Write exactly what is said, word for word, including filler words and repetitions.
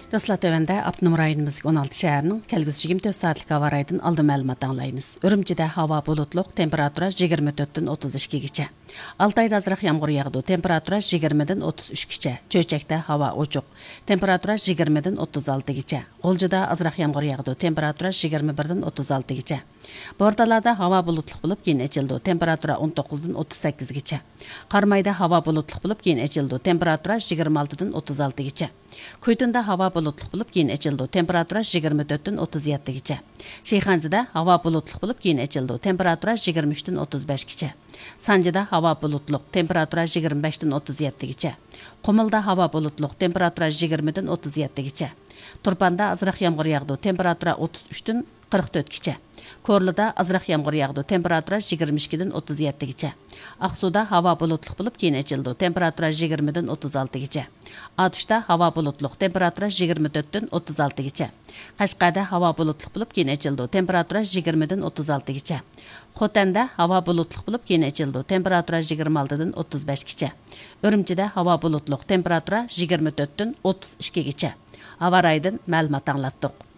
Dostlar tövəndə Abnum rayonumuz on altı şəhərinin kəlgüsü yigirma dörd saatlik hava rayından aldı məlumat anlayınız. Ürümçidə hava bulutluq, temperatura yigirma dörtdən otuz ikkigacha. Altayda azraq yağmur yağdı, temperatura yigirmadan otuz üçgacha. Çöçəkdə hava uçuq, temperatura yigirmadan otuz altıgacha. Olcuda azraq yağmur yağdı, temperatura yigirma birdən otuz altıgacha. Bordalarda hava bulutluq bo'lib, keyin açıldı, temperatura on to'qqizdan o'ttiz sakkizgacha. Qarmayda hava bulutluq bo'lib, keyin açıldı, temperatura yigirma oltidan o'ttiz oltigacha. Kuytunda hava bulutluq bo'lib, keyin açıldı, temperatura yigirma to'rtdan o'ttiz yettigacha. Sheyxanzida hava bulutluq bo'lib, keyin açıldı, temperatura yigirma uchdan o'ttiz beshgacha. Sanjida hava bulutluq, temperatura yigirma beshdan o'ttiz yettigacha. Qumilda hava bulutluq, temperatura yigirmadan o'ttiz yettigacha. Turpanda azraq yağmur yağdı, temperatura o'ttiz uchdan qirq to'rtgacha. Korluda azraq yağmur yağdı, temperatura yigirma ikkidan o'ttiz yettigacha. Aqsuda hava bulutluq bo'lib, keyin açıldı, temperatura yigirmadan o'ttiz oltigacha. Atuşda hava bulutluq, temperatura yigirma to'rtdan o'ttiz oltigacha. Qashqarda hava bulutluq bo'lib, keyin açıldı, temperatura yigirmadan o'ttiz oltigacha. Xotanda hava bulutluq bo'lib, keyin açıldı, temperatura yigirma oltidan o'ttiz beshgacha. Ürümchida hava bulutluq, temperatura yigirma to'rtdan o'ttiz ikkigacha. Hava raydan ma'lumot anglatdik.